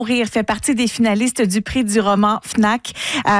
Mourir fait partie des finalistes du prix du roman FNAC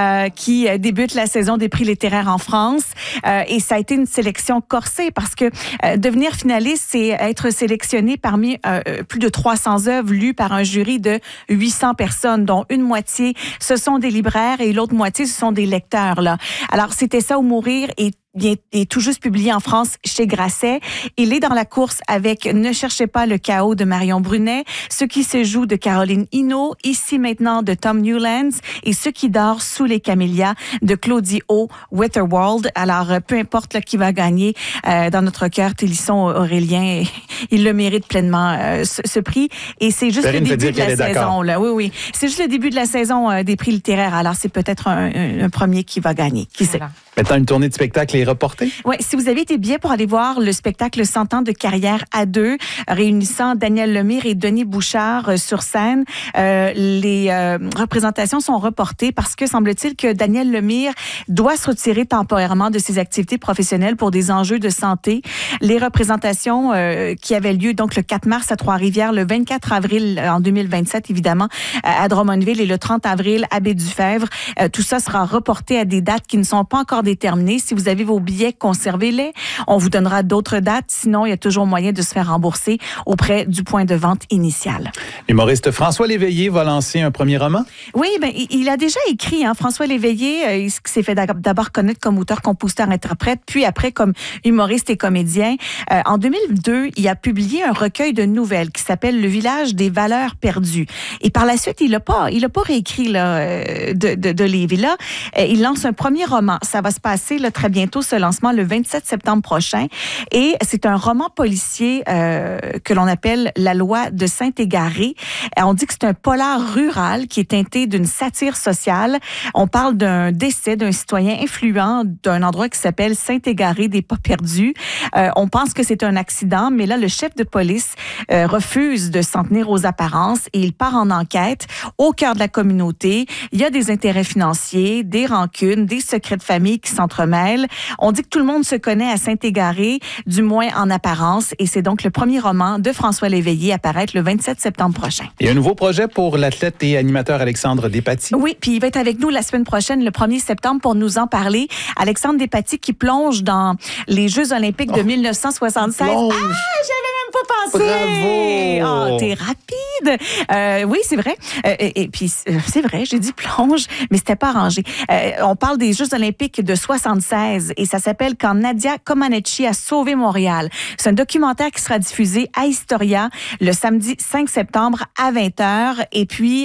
qui débute la saison des prix littéraires en France. Et ça a été une sélection corsée parce que devenir finaliste, c'est être sélectionné parmi plus de 300 œuvres lues par un jury de 800 personnes, dont une moitié, ce sont des libraires et l'autre moitié, ce sont des lecteurs. Là. Alors, c'était ça ou mourir et est tout juste publié en France chez Grasset. Il est dans la course avec Ne cherchez pas le chaos de Marion Brunet, Ce qui se joue de Caroline Hinault, Ici maintenant de Tom Newlands et Ce qui dort sous les camélias de Claudie O. Wetherwald. Alors, peu importe là, qui va gagner, dans notre cœur, Télisson Aurélien, il le mérite pleinement, ce prix. Et c'est juste le début de la saison. Là. Oui. C'est juste le début de la saison des prix littéraires. Alors, c'est peut-être un premier qui va gagner. Qui sait? Maintenant, une tournée de spectacle est reportée? Oui, si vous avez été bien pour aller voir le spectacle 100 ans de carrière à deux, réunissant Daniel Lemire et Denis Bouchard sur scène, les représentations sont reportées parce que semble-t-il que Daniel Lemire doit se retirer temporairement de ses activités professionnelles pour des enjeux de santé. Les représentations qui avaient lieu donc le 4 mars à Trois-Rivières, le 24 avril en 2027 évidemment à Drummondville et le 30 avril à Baie-du-Fèvre, tout ça sera reporté à des dates qui ne sont pas encore déterminées. Si vous avez vos billets, conservez-les. On vous donnera d'autres dates. Sinon, il y a toujours moyen de se faire rembourser auprès du point de vente initial. L'humoriste François Léveillé va lancer un premier roman? Oui, ben, il a déjà écrit. François Léveillé, il s'est fait d'abord connaître comme auteur, compositeur, interprète, puis après comme humoriste et comédien. En 2002, il a publié un recueil de nouvelles qui s'appelle Le village des valeurs perdues. Et par la suite, il n'a pas réécrit là, de livre. Là, il lance un premier roman. Ça va se passer là, très bientôt, ce lancement, le 27 septembre prochain. Et c'est un roman policier que l'on appelle La loi de Saint-Égaré. On dit que c'est un polar rural qui est teinté d'une satire sociale. On parle d'un décès d'un citoyen influent d'un endroit qui s'appelle Saint-Égaré des Pas perdus. On pense que c'est un accident, mais là, le chef de police refuse de s'en tenir aux apparences et il part en enquête au cœur de la communauté. Il y a des intérêts financiers, des rancunes, des secrets de famille qui s'entremêlent. On dit que tout le monde se connaît à Saint-Égaré, du moins en apparence, et c'est donc le premier roman de François Léveillé à paraître le 27 septembre prochain. Il y a un nouveau projet pour l'athlète et animateur Alexandre Despatie. Oui, puis il va être avec nous la semaine prochaine, le 1er septembre, pour nous en parler. Alexandre Despatie qui plonge dans les Jeux olympiques de 1976. Plonge. J'avais même pas pensé! Bravo! T'es rapide! Oui, c'est vrai. Et puis, c'est vrai, j'ai dit plonge, mais c'était pas arrangé. On parle des Jeux olympiques de 76 et ça s'appelle Quand Nadia Comaneci a sauvé Montréal. C'est un documentaire qui sera diffusé à Historia le samedi 5 septembre à 20h. Et puis,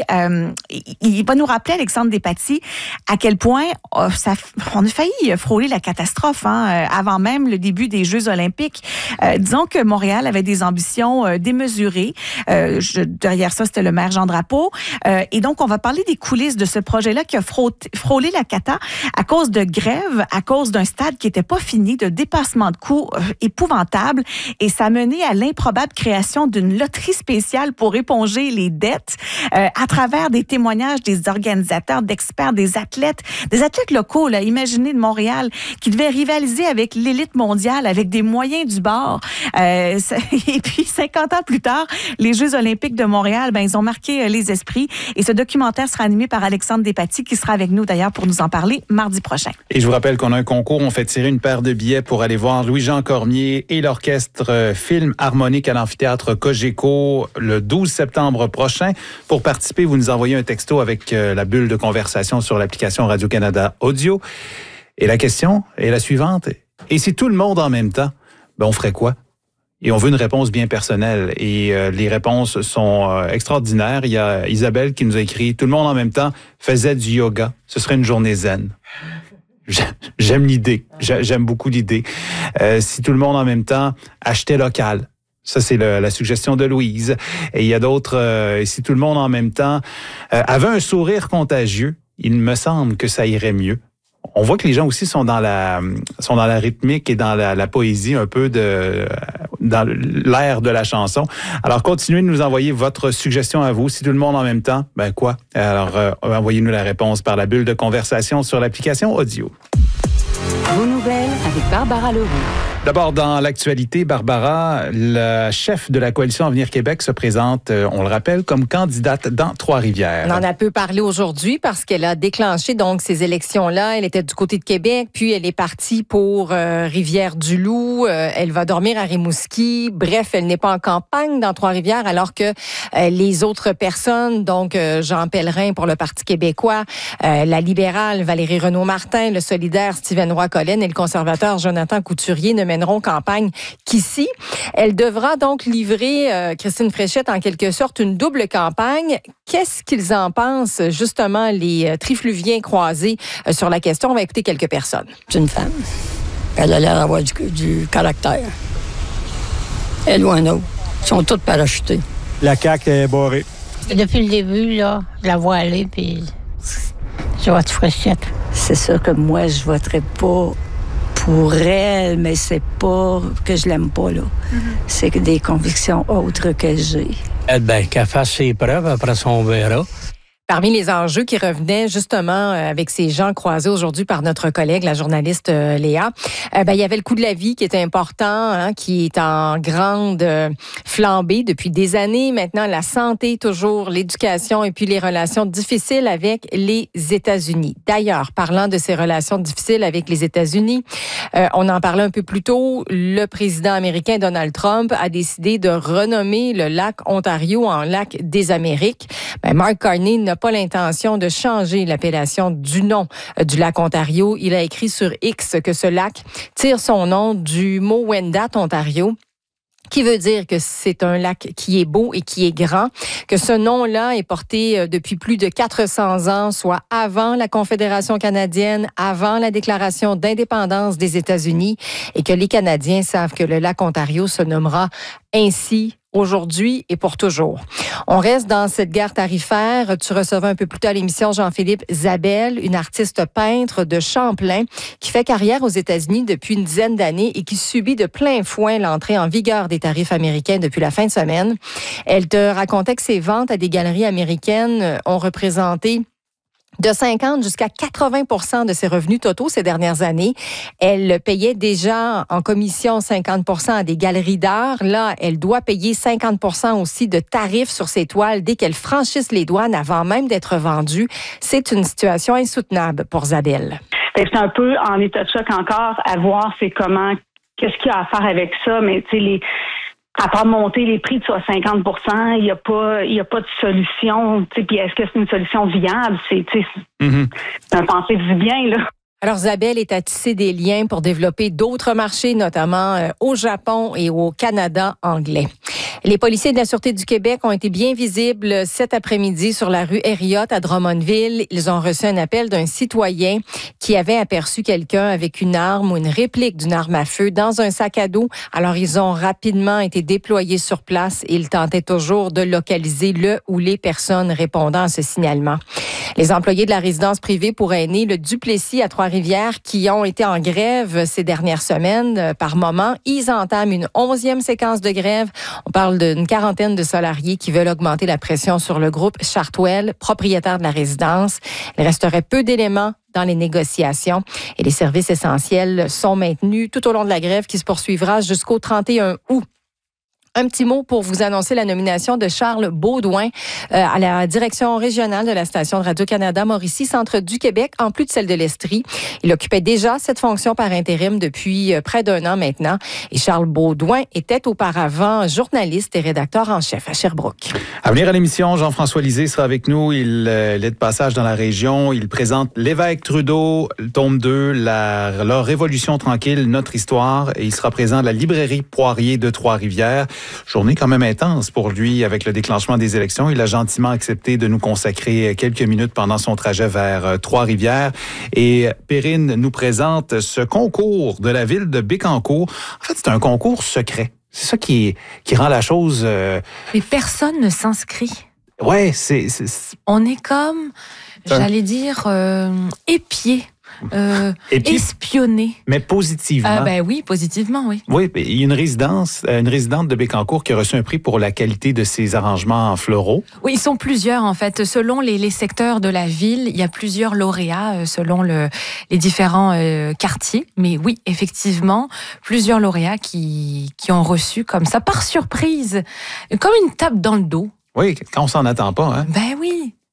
il va nous rappeler, Alexandre Despatie, à quel point on a failli frôler la catastrophe avant même le début des Jeux olympiques. Disons que Montréal avait des ambitions démesurées. Derrière ça, c'était le maire Jean Drapeau. Et donc, on va parler des coulisses de ce projet-là qui a frôlé la cata à cause de grève, à cause d'un stade qui n'était pas fini, de dépassement de coûts épouvantables. Et ça a mené à l'improbable création d'une loterie spéciale pour éponger les dettes à travers des témoignages des organisateurs, d'experts, des athlètes locaux, là, imaginez de Montréal, qui devaient rivaliser avec l'élite mondiale, avec des moyens du bord. Et puis, 50 ans plus tard, les Jeux olympiques de Montréal, ils ont marqué les esprits. Et ce documentaire sera animé par Alexandre Despatie, qui sera avec nous d'ailleurs pour nous en parler mardi prochain. Et je vous rappelle qu'on a un concours, on fait tirer une paire de billets pour aller voir Louis-Jean Cormier et l'orchestre Film Harmonique à l'amphithéâtre Cogeco le 12 septembre prochain. Pour participer, vous nous envoyez un texto avec la bulle de conversation sur l'application Radio-Canada Audio. Et la question est la suivante. Et si tout le monde en même temps, on ferait quoi? Et on veut une réponse bien personnelle. Et les réponses sont extraordinaires. Il y a Isabelle qui nous a écrit « Tout le monde en même temps faisait du yoga. Ce serait une journée zen. » J'aime l'idée. J'aime beaucoup l'idée. Si tout le monde en même temps achetait local. Ça, c'est la suggestion de Louise. Et il y a d'autres... si tout le monde en même temps avait un sourire contagieux, il me semble que ça irait mieux. On voit que les gens aussi sont dans la rythmique et dans la poésie un peu dans l'air de la chanson. Alors, continuez de nous envoyer votre suggestion à vous. Si tout le monde en même temps, quoi? Alors, envoyez-nous la réponse par la bulle de conversation sur l'application audio. Vos nouvelles avec Barbara Leroux. D'abord, dans l'actualité, Barbara, la chef de la coalition Avenir Québec se présente, on le rappelle, comme candidate dans Trois-Rivières. On en a peu parlé aujourd'hui parce qu'elle a déclenché donc ces élections-là. Elle était du côté de Québec, puis elle est partie pour Rivière-du-Loup. Elle va dormir à Rimouski. Bref, elle n'est pas en campagne dans Trois-Rivières, alors que les autres personnes, donc Jean Pellerin pour le Parti québécois, la libérale Valérie Renaud-Martin, le solidaire Stephen Roy-Collen et le conservateur Jonathan Couturier ne mèneront campagne qu'ici. Elle devra donc livrer, Christine Fréchette, en quelque sorte, une double campagne. Qu'est-ce qu'ils en pensent, justement, les trifluviens croisés sur la question? On va écouter quelques personnes. C'est une femme. Elle a l'air d'avoir du caractère. Elle ou un autre. Ils sont tous parachutés. La CAQ est barrée. Depuis le début, là, je la vois aller, puis je vote Fréchette. C'est sûr que moi, je voterais pas pour elle, mais c'est pas que je l'aime pas, là. C'est que des convictions autres que j'ai. Qu'elle fasse ses preuves, après ça, on verra. Parmi les enjeux qui revenaient justement avec ces gens croisés aujourd'hui par notre collègue, la journaliste Léa, il y avait le coût de la vie qui était important, qui est en grande flambée depuis des années. Maintenant, la santé, toujours, l'éducation et puis les relations difficiles avec les États-Unis. D'ailleurs, parlant de ces relations difficiles avec les États-Unis, on en parlait un peu plus tôt, le président américain Donald Trump a décidé de renommer le lac Ontario en lac des Amériques. Mark Carney n'a pas l'intention de changer l'appellation du nom du lac Ontario. Il a écrit sur X que ce lac tire son nom du mot Wendat, Ontario, qui veut dire que c'est un lac qui est beau et qui est grand, que ce nom-là est porté depuis plus de 400 ans, soit avant la Confédération canadienne, avant la déclaration d'indépendance des États-Unis, et que les Canadiens savent que le lac Ontario se nommera ainsi aujourd'hui et pour toujours. On reste dans cette guerre tarifaire. Tu recevais un peu plus tard à l'émission Jean-Philippe Zabel, une artiste peintre de Champlain qui fait carrière aux États-Unis depuis une dizaine d'années et qui subit de plein fouet l'entrée en vigueur des tarifs américains depuis la fin de semaine. Elle te racontait que ses ventes à des galeries américaines ont représenté de 50 jusqu'à 80% de ses revenus totaux ces dernières années. Elle payait déjà en commission 50% à des galeries d'art. Là, elle doit payer 50% aussi de tarifs sur ses toiles dès qu'elles franchissent les douanes avant même d'être vendues. C'est une situation insoutenable pour Zabel. C'est un peu en état de choc encore à voir qu'est-ce qu'il y a à faire avec ça, mais tu sais, à part monter les prix de 50 %, il n'y a pas de solution. Puis est-ce que c'est une solution viable? C'est un pensée du bien, là. Alors, Zabel est à tisser des liens pour développer d'autres marchés, notamment au Japon et au Canada anglais. Les policiers de la Sûreté du Québec ont été bien visibles cet après-midi sur la rue Herriot à Drummondville. Ils ont reçu un appel d'un citoyen qui avait aperçu quelqu'un avec une arme ou une réplique d'une arme à feu dans un sac à dos. Alors, ils ont rapidement été déployés sur place et ils tentaient toujours de localiser le ou les personnes répondant à ce signalement. Les employés de la résidence privée pour aînés, le Duplessis à Trois-Rivières, qui ont été en grève ces dernières semaines par moment, ils entament une 11e séquence de grève. On parle d'une quarantaine de salariés qui veulent augmenter la pression sur le groupe Chartwell, propriétaire de la résidence. Il resterait peu d'éléments dans les négociations et les services essentiels sont maintenus tout au long de la grève qui se poursuivra jusqu'au 31 août. Un petit mot pour vous annoncer la nomination de Charles Beaudoin à la direction régionale de la station de Radio-Canada Mauricie, centre du Québec, en plus de celle de l'Estrie. Il occupait déjà cette fonction par intérim depuis près d'un an maintenant. Et Charles Beaudoin était auparavant journaliste et rédacteur en chef à Sherbrooke. À venir à l'émission, Jean-François Lisée sera avec nous. Il est de passage dans la région. Il présente L'évêque Trudeau, le tome 2, leur Révolution tranquille, notre histoire. Et il sera présent à la librairie Poirier de Trois-Rivières. Journée quand même intense pour lui avec le déclenchement des élections. Il a gentiment accepté de nous consacrer quelques minutes pendant son trajet vers Trois-Rivières. Et Perrine nous présente ce concours de la ville de Bécancour. En fait, c'est un concours secret. C'est ça qui rend la chose... Mais personne ne s'inscrit. Ouais, On est comme, j'allais dire, épiés Et puis, espionner. mais positivement. Ah ben oui, positivement, oui. Oui, il y a une résidente de Bécancour qui a reçu un prix pour la qualité de ses arrangements floraux. Oui, ils sont plusieurs en fait. Selon les secteurs de la ville, il y a plusieurs lauréats selon les différents quartiers. Mais oui, effectivement, plusieurs lauréats qui ont reçu comme ça, par surprise, comme une tape dans le dos. Oui, quand on s'en attend pas. Hein? Ben oui.